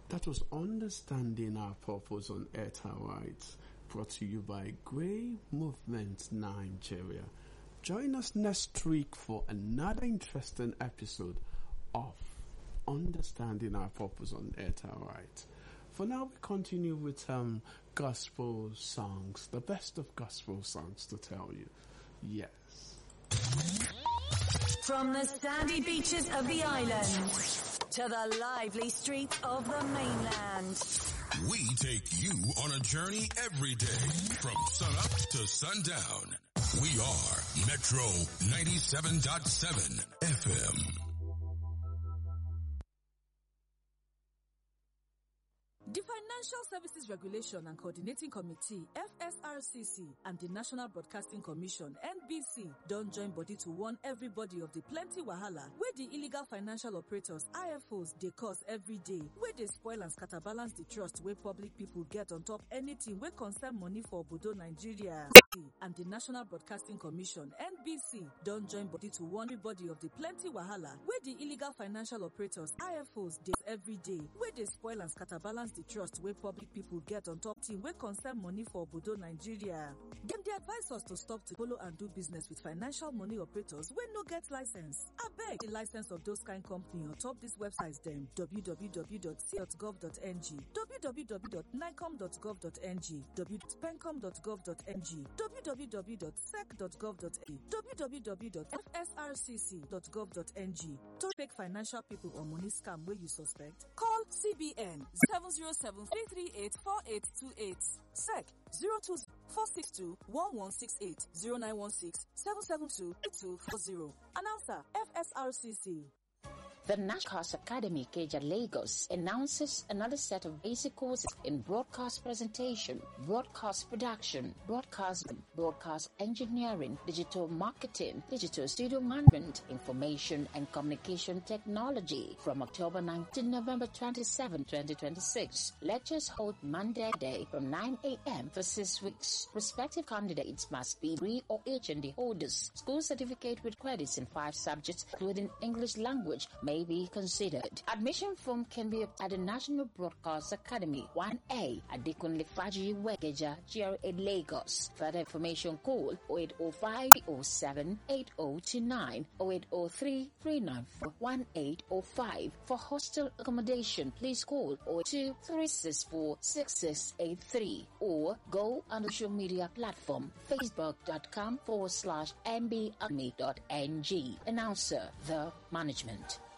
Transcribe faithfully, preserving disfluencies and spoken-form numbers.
That was Understanding Our Purpose on Airtel Rights, brought to you by Grey Movement Nigeria. Join us next week for another interesting episode of Understanding Our Purpose on Airtel Rights. For now, we continue with um, gospel songs, the best of gospel songs to tell you. Yes. From the sandy beaches of the island to the lively streets of the mainland, we take you on a journey every day from sunup to sundown. We are Metro ninety-seven point seven F M. The Financial Services Regulation and Coordinating Committee, F S R C C, and the National Broadcasting Commission, N B C, don't join body to warn everybody of the plenty wahala where the illegal financial operators, I F Os, they cause every day, where they spoil and scatterbalance the trust where public people get on top anything where concern money for Obodo Nigeria. And the National Broadcasting Commission, N B C, don't join body to warn everybody of the plenty wahala where the illegal financial operators, I F Os, they every day, where they spoil and scatterbalance the trust where public people get on top team where concern money for Obodo Nigeria. Dem dey advise us to stop to follow and do business with financial money operators wey no get license. Abeg, the license of those kind company on top these websites dem: w w w dot c dot gov dot n g, w w w dot nicom dot gov dot n g, w w w dot pencom dot gov dot n g, w w w dot sec dot gov dot n g, w w w dot f s r c c dot gov dot n g. To fake financial people or money scam wey you suspect, call C B N seven zero seven three three eight four eight two eight, S E C zero two four six two one one six eight, zero nine one six seven seven two eight two four zero. Announcer F S R C C. The National Broadcast Academy, Ikeja, Lagos, announces another set of basic courses in broadcast presentation, broadcast production, broadcast, broadcast engineering, digital marketing, digital studio management, information and communication technology from October nineteenth to November twenty-seventh, twenty twenty-six. Lectures hold Monday day from nine a.m. for six weeks. Prospective candidates must be three or H N D holders. School certificate with credits in five subjects, including English language, may be considered. Admission form can be at the National Broadcast Academy, one A, Adekunle Fajiwe, Ikeja, G R A, Lagos. Further information, call oh eight oh five, three oh seven, eight oh two nine, oh eight oh three, three nine four, one eight oh five. For hostel accommodation, please call oh two, three six four, six six eight three or go on the social media platform facebook.com forward slash mbacademy.ng. Announcer, the management.